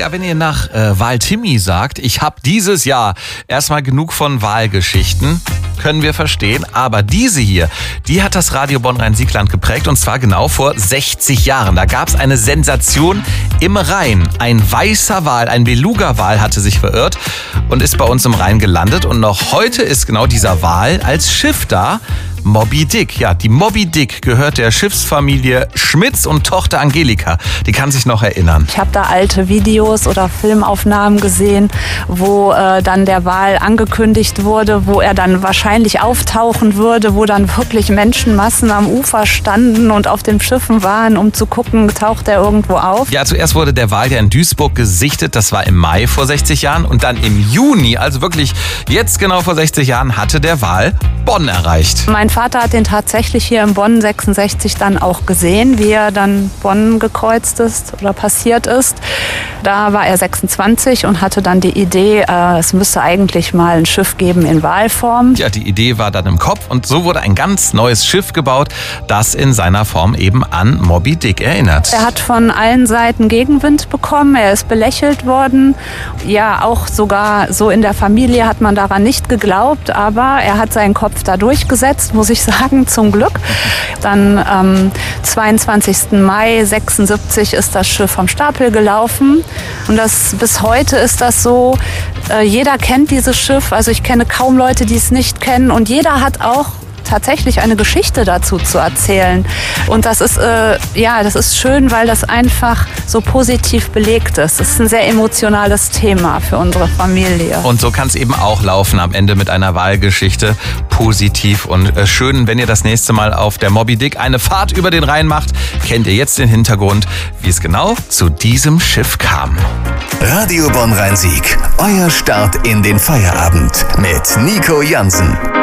Ja, wenn ihr nach Wal-Timmi sagt, ich habe dieses Jahr erstmal genug von Walgeschichten, können wir verstehen. Aber diese hier, die hat das Radio Bonn-Rhein-Siegland geprägt und zwar genau vor 60 Jahren. Da gab es eine Sensation im Rhein. Ein weißer Wal, ein Beluga-Wal hatte sich verirrt und ist bei uns im Rhein gelandet. Und noch heute ist genau dieser Wal als Schiff da. Moby Dick. Ja, die Moby Dick gehört der Schiffsfamilie Schmitz und Tochter Angelika. Die kann sich noch erinnern. Ich habe da alte Videos oder Filmaufnahmen gesehen, wo dann der Wal angekündigt wurde, wo er dann wahrscheinlich auftauchen würde, wo dann wirklich Menschenmassen am Ufer standen und auf den Schiffen waren, um zu gucken, taucht er irgendwo auf. Ja, zuerst wurde der Wal ja in Duisburg gesichtet. Das war im Mai vor 60 Jahren. Und dann im Juni, also wirklich jetzt genau vor 60 Jahren, hatte der Wal Bonn erreicht. Mein Vater hat den tatsächlich hier in Bonn 66 dann auch gesehen, wie er dann Bonn gekreuzt ist oder passiert ist. Da war er 26 und hatte dann die Idee, es müsste eigentlich mal ein Schiff geben in Walform. Ja, die Idee war dann im Kopf und so wurde ein ganz neues Schiff gebaut, das in seiner Form eben an Moby Dick erinnert. Er hat von allen Seiten Gegenwind bekommen, er ist belächelt worden. Ja, auch sogar so in der Familie hat man daran nicht geglaubt, aber er hat seinen Kopf da durchgesetzt, muss ich sagen, zum Glück. Dann am 22. Mai 76 ist das Schiff vom Stapel gelaufen. Und bis heute ist das so, jeder kennt dieses Schiff. Also ich kenne kaum Leute, die es nicht kennen. Und jeder hat auch tatsächlich eine Geschichte dazu zu erzählen. Und das ist, das ist schön, weil das einfach so positiv belegt ist. Es ist ein sehr emotionales Thema für unsere Familie. Und so kann es eben auch laufen am Ende mit einer Wahlgeschichte. Positiv und schön, wenn ihr das nächste Mal auf der Moby Dick eine Fahrt über den Rhein macht, kennt ihr jetzt den Hintergrund, wie es genau zu diesem Schiff kam. Radio Bonn-Rhein-Sieg, euer Start in den Feierabend mit Nico Jansen.